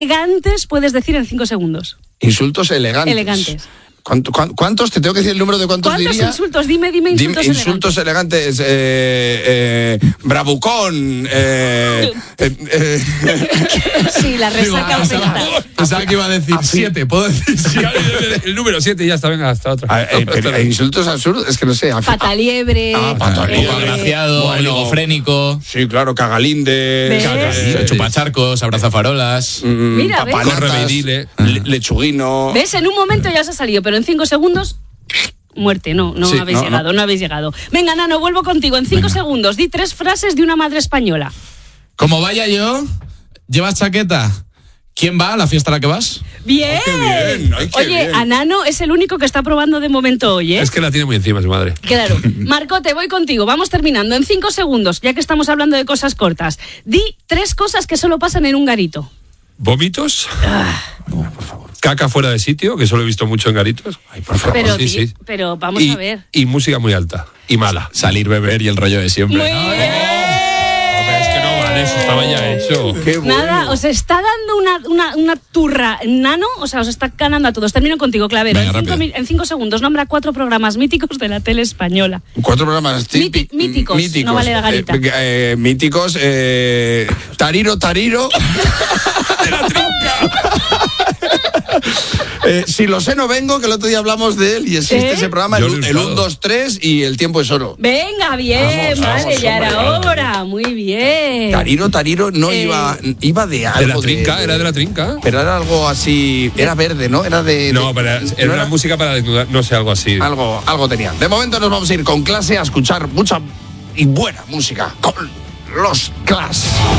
elegantes puedes decir en 5 segundos? Insultos elegantes. Elegantes. ¿Cuántos? Te tengo que decir el número de cuántos diría. ¿Cuántos insultos? Dime insultos elegantes. Bravucón. Sí, la resaca afecta. Pensaba que iba a decir 7. ¿Puedo decir 7? El número 7 y ya está, venga, hasta otra. Insultos absurdos, es que no sé. Pataliebre. Pataliebre. Poco agraciado, oligofrénico. Sí, claro, cagalinde. Chupacharcos, abrazafarolas. Mira, ¿ves? Correveidile. Lechuguino. ¿Ves? En un momento ya os ha salido, pero en 5 segundos... Muerte, no Sí, habéis llegado. Venga, Nano, vuelvo contigo. En 5 segundos, di 3 frases de una madre española. Como vaya yo, ¿llevas chaqueta? ¿Quién va a la fiesta a la que vas? ¡Bien! ¡Qué bien! ¡Ay, qué Oye, bien! a Nano es el único que está probando de momento hoy, ¿eh? Es que la tiene muy encima su madre. Claro. Marcote, voy contigo. Vamos terminando. En 5 segundos, ya que estamos hablando de cosas cortas. Di 3 cosas que solo pasan en un garito. ¿Vómitos? No, por favor. Caca fuera de sitio, que solo he visto mucho en garitos. Ay, por favor. Pero, Sí. pero vamos a ver. Y música muy alta. Y mala. Salir, beber y el rollo de siempre. Muy ¿no? bien. Hombre, es que no vale, eso estaba ya hecho. ¡Qué bueno! Nada, os está dando una turra, Nano, o sea, os está ganando a todos. Termino contigo, Clavero. Venga, En 5 segundos, nombra 4 programas míticos de la tele española. 4 programas Míticos, no vale la garita. Míticos. Tariro. De la trinca. Si lo sé, no vengo, que el otro día hablamos de él y existe ese programa, el 1, 2, 3 y el tiempo es oro. Venga, bien, vale, ya era hora. Muy bien. Tariro no iba de algo. De la trinca, era de la trinca. Pero era algo así, era verde, ¿no? Era de... No, pero era una música para desnudar, no sé, algo así. Algo tenía. De momento nos vamos a ir con Clase a escuchar mucha y buena música con los Clash.